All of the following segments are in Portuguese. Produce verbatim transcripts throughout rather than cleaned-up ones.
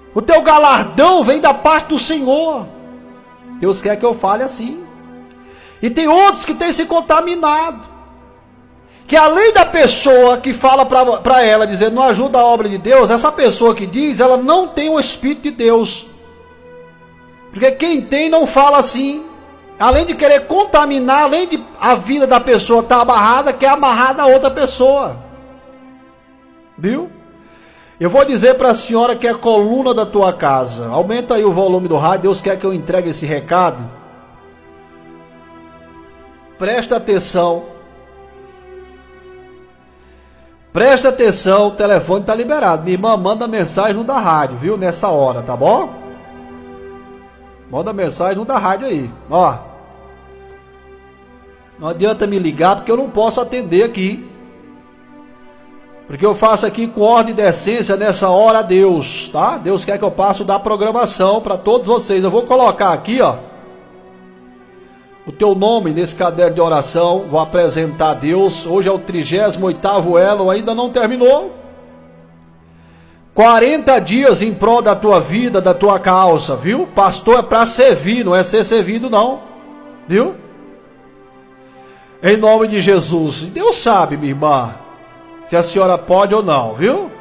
O teu galardão vem da parte do Senhor. Deus quer que eu fale assim. E tem outros que têm se contaminado. Que além da pessoa que fala para ela, dizendo não ajuda a obra de Deus, essa pessoa que diz, ela não tem o Espírito de Deus. Porque quem tem não fala assim. Além de querer contaminar, além de a vida da pessoa estar amarrada, quer amarrar da outra pessoa. Viu? Eu vou dizer para a senhora que é a coluna da tua casa. Aumenta aí o volume do rádio, Deus quer que eu entregue esse recado. Presta atenção. Presta atenção, o telefone está liberado. Minha irmã manda mensagem no da rádio, viu? Nessa hora, tá bom? Manda mensagem no da rádio aí. Ó. Não adianta me ligar porque eu não posso atender aqui. Porque eu faço aqui com ordem e decência nessa hora a Deus, tá? Deus quer que eu passe da programação para todos vocês. Eu vou colocar aqui, ó, o teu nome nesse caderno de oração. Vou apresentar a Deus. Hoje é o trigésimo oitavo elo, ainda não terminou. quarenta dias em prol da tua vida, da tua causa, viu? Pastor é para servir, não é ser servido não, viu? Em nome de Jesus. Deus sabe, minha irmã, se a senhora pode ou não, viu?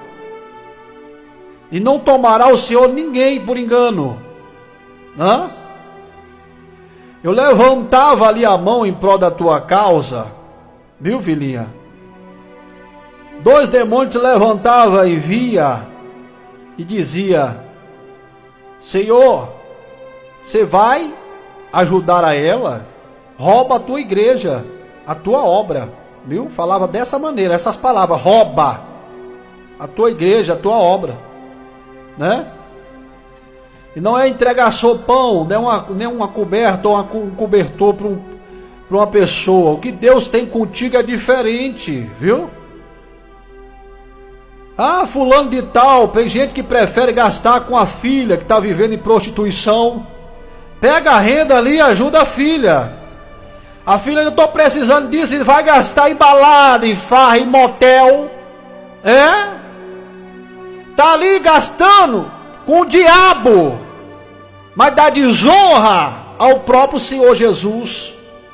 E não tomará o Senhor ninguém por engano. Hã? Eu levantava ali a mão em prol da tua causa, viu, filhinha? Dois demônios te levantavam e via e dizia: Senhor, você vai ajudar a ela? Rouba a tua igreja, a tua obra. Viu? Falava dessa maneira, essas palavras: rouba a tua igreja, a tua obra, né? E não é entregar sopão, nem uma, nem uma coberta ou uma, um cobertor para um, para uma pessoa. O que Deus tem contigo é diferente, viu? Ah, fulano de tal, tem gente que prefere gastar com a filha que está vivendo em prostituição. Pega a renda ali e ajuda a filha. A filha, eu estou precisando disso, e vai gastar em balada, em farra, em motel. É? Tá ali gastando com o diabo, mas dá desonra ao próprio Senhor Jesus.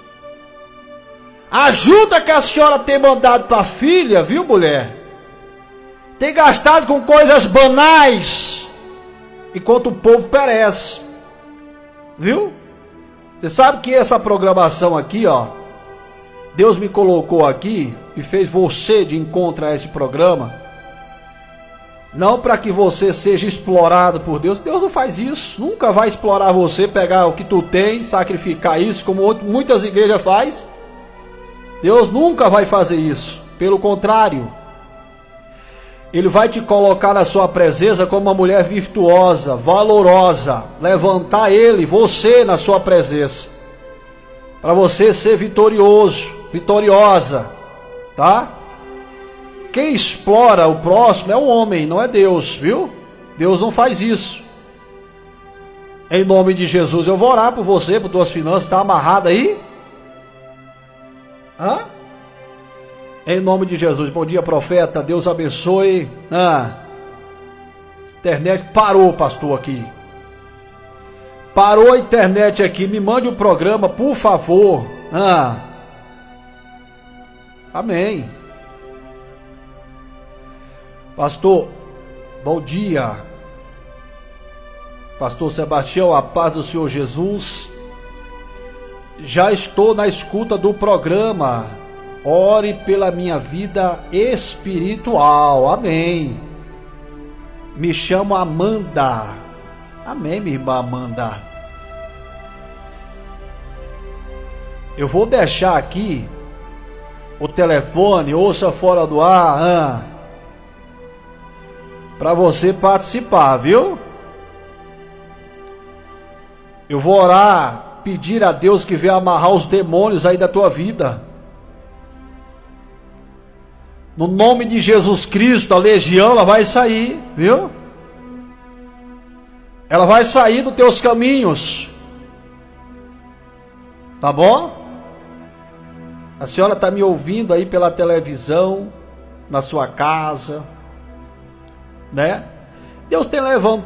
A ajuda que a senhora tem mandado para a filha, viu, mulher? Tem gastado com coisas banais, enquanto o povo perece. Viu? Você sabe que essa programação aqui, ó, Deus me colocou aqui e fez você de encontro a esse programa, não para que você seja explorado por Deus. Deus não faz isso, nunca vai explorar você, pegar o que tu tem, sacrificar isso, como muitas igrejas fazem. Deus nunca vai fazer isso, pelo contrário, Ele vai te colocar na sua presença como uma mulher virtuosa, valorosa, levantar Ele, você na sua presença, para você ser vitorioso, vitoriosa, tá? Quem explora o próximo é o homem, não é Deus, viu? Deus não faz isso. Em nome de Jesus, eu vou orar por você, por tuas finanças. Está amarrado aí? Hã? Em nome de Jesus. Bom dia, profeta. Deus abençoe. Ah. Internet parou, pastor, aqui. Parou a internet aqui. Me mande o programa, por favor. Ah. Amém. Pastor, bom dia. Pastor Sebastião, a paz do Senhor Jesus. Já estou na escuta do programa. Ore pela minha vida espiritual. Amém. Me chamo Amanda. Amém, minha irmã Amanda. Eu vou deixar aqui o telefone, ouça fora do ar, ah, para você participar, viu? Eu vou orar, pedir a Deus que venha amarrar os demônios aí da tua vida. No nome de Jesus Cristo, a legião, ela vai sair, viu? Ela vai sair dos teus caminhos. Tá bom? A senhora está me ouvindo aí pela televisão, na sua casa, né? Deus tem levantado